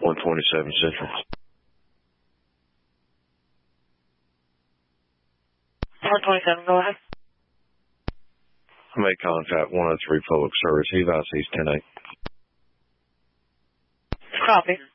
127 Central. 127, go ahead. I made contact 103 Public Service. He advised he's 10-8. Copy.